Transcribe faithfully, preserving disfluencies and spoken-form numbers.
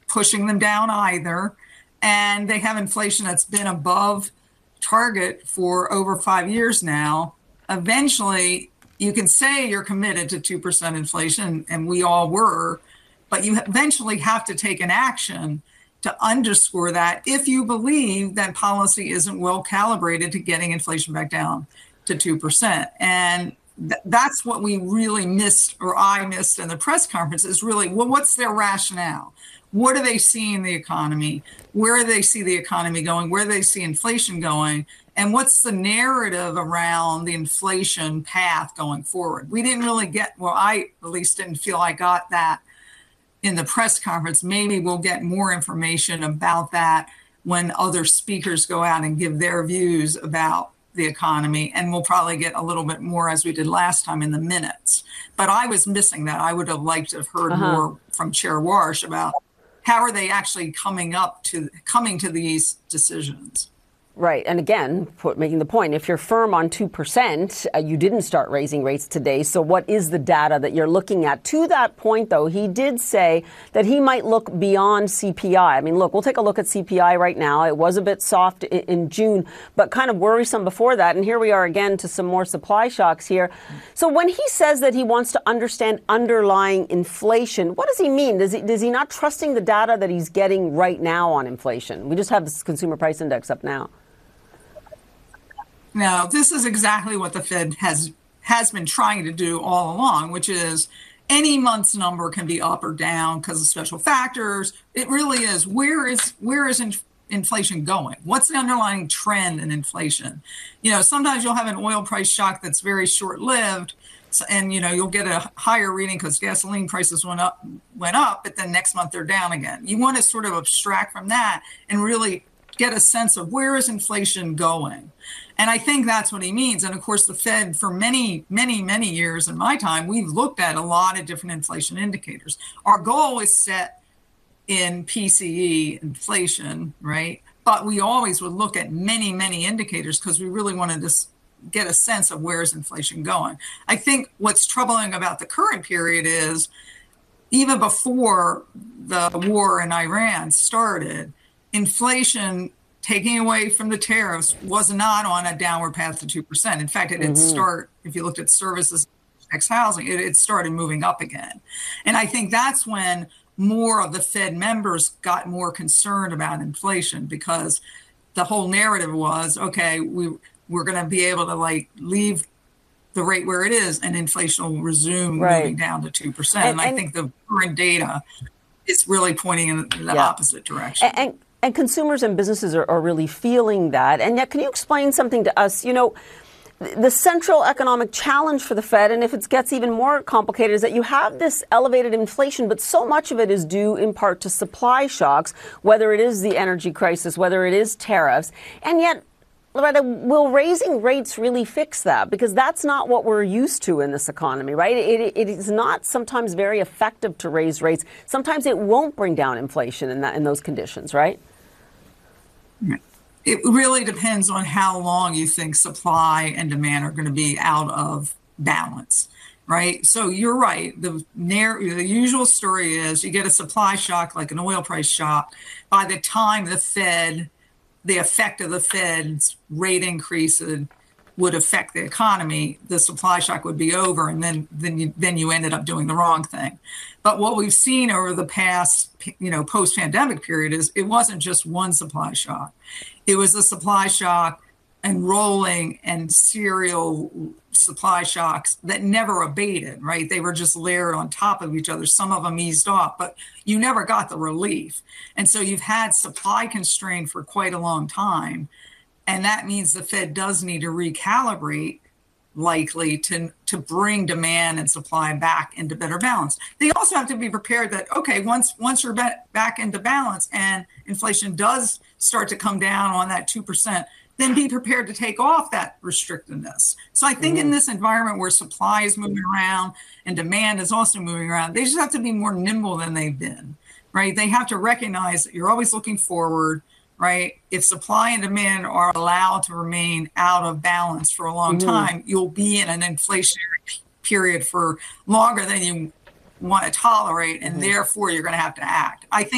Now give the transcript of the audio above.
pushing them down either. And they have inflation that's been above target for over five years now. Eventually, you can say you're committed to two percent inflation, and we all were, but you eventually have to take an action to underscore that if you believe that policy isn't well calibrated to getting inflation back down to two percent. And th- that's what we really missed, or I missed in the press conference, is really, well, what's their rationale? What do they see in the economy? Where do they see the economy going? Where do they see inflation going? And what's the narrative around the inflation path going forward? We didn't really get, well, I at least didn't feel I got that in the press conference. Maybe we'll get more information about that when other speakers go out and give their views about the economy. And we'll probably get a little bit more, as we did last time, in the minutes. But I was missing that. I would have liked to have heard uh-huh. more from Chair Warsh about how are they actually coming up to coming to these decisions. Right. And again, put, making the point, if you're firm on two percent, uh, you didn't start raising rates today. So what is the data that you're looking at? To that point, though, he did say that he might look beyond C P I. I mean, look, we'll take a look at C P I right now. It was a bit soft in, in June, but kind of worrisome before that. And here we are again to some more supply shocks here. So when he says that he wants to understand underlying inflation, what does he mean? Does he, does he not trusting the data that he's getting right now on inflation? We just have this consumer price index up now. No, this is exactly what the Fed has has been trying to do all along, which is any month's number can be up or down because of special factors. It really is, where is where is in, inflation going? What's the underlying trend in inflation? You know, sometimes you'll have an oil price shock that's very short-lived, and you know you'll get a higher reading because gasoline prices went up went up, but then next month they're down again. You want to sort of abstract from that and really get a sense of where is inflation going. And I think that's what he means. And of course, the Fed, for many, many, many years in my time, we've looked at a lot of different inflation indicators. Our goal is set in P C E inflation, right? But we always would look at many, many indicators because we really wanted to get a sense of where is inflation going. I think what's troubling about the current period is even before the war in Iran started, inflation, taking away from the tariffs, was not on a downward path to two percent. In fact, it had mm-hmm. start, if you looked at services, ex housing, it, it started moving up again. And I think that's when more of the Fed members got more concerned about inflation, because the whole narrative was, okay, we, we're going to be able to like leave the rate where it is and inflation will resume right. moving down to two percent. And, and, and I think the current data is really pointing in the yeah. opposite direction. And, and, And consumers and businesses are, are really feeling that. And yet, can you explain something to us? You know, the central economic challenge for the Fed, and if it gets even more complicated, is that you have this elevated inflation, but so much of it is due in part to supply shocks, whether it is the energy crisis, whether it is tariffs. And yet, Loretta, will raising rates really fix that? Because that's not what we're used to in this economy, right? It, it is not sometimes very effective to raise rates. Sometimes it won't bring down inflation in that, in those conditions, right? It really depends on how long you think supply and demand are going to be out of balance, right? So you're right. The, the usual story is you get a supply shock, like an oil price shock. By the time the Fed, the effect of the Fed's rate increase would affect the economy, the supply shock would be over, and then then you, then you ended up doing the wrong thing. But what we've seen over the past, you know, post-pandemic period is it wasn't just one supply shock. It was a supply shock and rolling and serial supply shocks that never abated, right? They were just layered on top of each other. Some of them eased off, but you never got the relief. And so you've had supply constraint for quite a long time. And that means the Fed does need to recalibrate, likely, to, to bring demand and supply back into better balance. They also have to be prepared that, okay, once once you're back into balance and inflation does start to come down on that two percent, then be prepared to take off that restrictiveness. So I think mm-hmm. in this environment where supply is moving around and demand is also moving around, they just have to be more nimble than they've been, right? They have to recognize that you're always looking forward, right? If supply and demand are allowed to remain out of balance for a long mm-hmm. time, you'll be in an inflationary period for longer than you want to tolerate, and mm-hmm. therefore you're going to have to act. I think